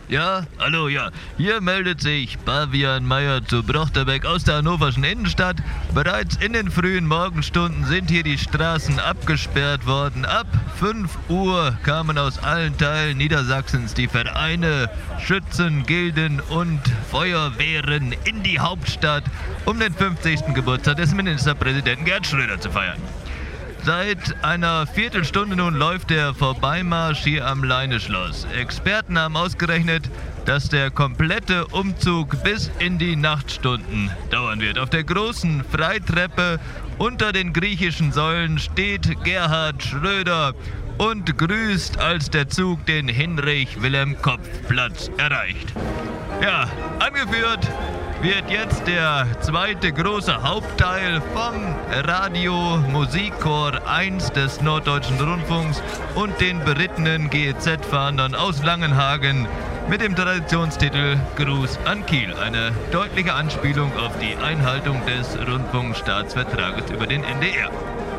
Ja, hallo, ja. Hier meldet sich Pavian Meyer zu Brochterbeck aus der hannoverschen Innenstadt. Bereits in den frühen Morgenstunden sind hier die Straßen abgesperrt worden. Ab 5 Uhr kamen aus allen Teilen Niedersachsens die Vereine, Schützen, Gilden und Feuerwehren in die Hauptstadt, um den 50. Geburtstag des Ministerpräsidenten Gerd Schröder zu feiern. Seit einer Viertelstunde nun läuft der Vorbeimarsch hier am Leineschloss. Experten haben ausgerechnet, dass der komplette Umzug bis in die Nachtstunden dauern wird. Auf der großen Freitreppe unter den griechischen Säulen steht Gerhard Schröder und grüßt, als der Zug den Hinrich-Wilhelm-Kopf-Platz erreicht. Ja, angeführt wird jetzt der zweite große Hauptteil vom Radio Musikchor 1 des Norddeutschen Rundfunks und den berittenen GEZ-Fahndern aus Langenhagen mit dem Traditionstitel Gruß an Kiel. Eine deutliche Anspielung auf die Einhaltung des Rundfunkstaatsvertrages über den NDR.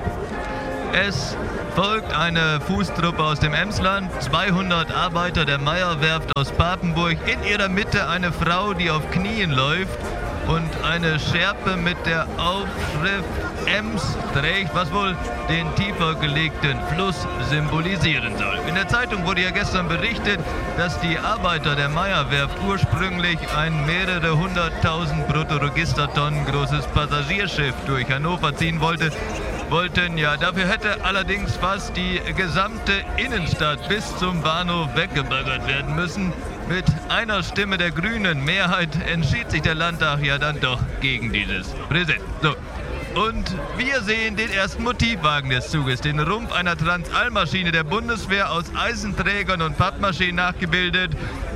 Es folgt eine Fußtruppe aus dem Emsland, 200 Arbeiter der Meyer-Werft aus Papenburg, in ihrer Mitte eine Frau, die auf Knien läuft und eine Schärpe mit der Aufschrift Ems trägt, was wohl den tiefer gelegten Fluss symbolisieren soll. In der Zeitung wurde ja gestern berichtet, dass die Arbeiter der Meyer-Werft ursprünglich ein mehrere 100.000 Bruttoregistertonnen großes Passagierschiff durch Hannover ziehen wollten. Ja, dafür hätte allerdings fast die gesamte Innenstadt bis zum Bahnhof weggebaggert werden müssen. Mit einer Stimme der grünen Mehrheit entschied sich der Landtag ja dann doch gegen dieses Präsent. So. Und wir sehen den ersten Motivwagen des Zuges, den Rumpf einer Transalmaschine der Bundeswehr aus Eisenträgern und Pappmaché nachgebildet.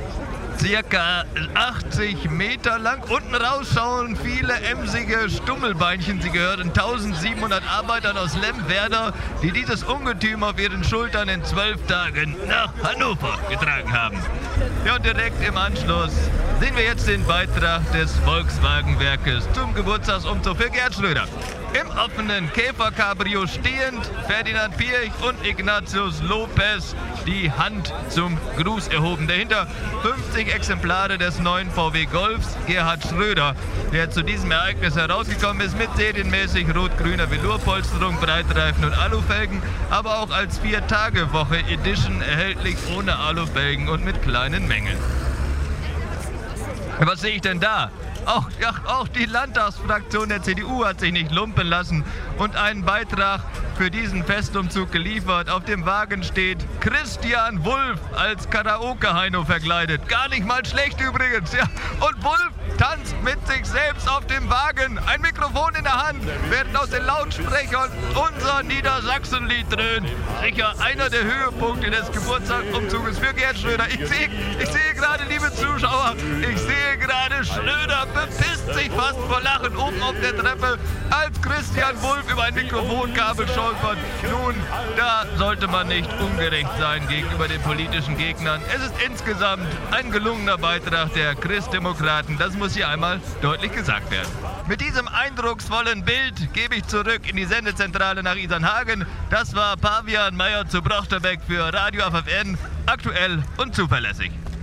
Circa 80 Meter lang. Unten raus schauen viele emsige Stummelbeinchen. Sie gehören 1700 Arbeitern aus Lemwerder, die dieses Ungetüm auf ihren Schultern in 12 Tagen nach Hannover getragen haben. Ja, und direkt im Anschluss sehen wir jetzt den Beitrag des Volkswagenwerkes zum Geburtstagsumzug für Gerd Schröder. Im offenen Käfer-Cabrio stehend Ferdinand Pirch und Ignatius Lopez, die Hand zum Gruß erhoben. Dahinter 50 Exemplare des neuen VW Golfs. Gerhard Schröder, der zu diesem Ereignis herausgekommen ist mit serienmäßig rot-grüner Velourpolsterung, Breitreifen und Alufelgen, aber auch als 4-Tage-Woche Edition erhältlich ohne Alufelgen und mit kleinen Mängeln. Was sehe ich denn da? Auch die Landtagsfraktion der CDU hat sich nicht lumpen lassen und einen Beitrag für diesen Festumzug geliefert. Auf dem Wagen steht Christian Wulff als Karaoke-Heino verkleidet. Gar nicht mal schlecht übrigens. Ja. Und Wulff tanzt mit sich selbst auf dem Wagen. Ein Mikrofon in der Hand, während aus den Lautsprechern unser Niedersachsenlied dröhnt. Sicher einer der Höhepunkte des Geburtstagsumzuges für Gerd Schröder. Ich sehe gerade, liebe Zuschauer, Schröder bepisst sich fast vor Lachen oben auf der Treppe, als Christian Wulff über ein Mikrofonkabel stolpert. Nun, da sollte man nicht ungerecht sein gegenüber den politischen Gegnern. Es ist insgesamt ein gelungener Beitrag der Christdemokraten. Das muss hier einmal deutlich gesagt werden. Mit diesem eindrucksvollen Bild gebe ich zurück in die Sendezentrale nach Isernhagen. Das war Pavian Meyer zu Brochterbeck für Radio FFN, aktuell und zuverlässig.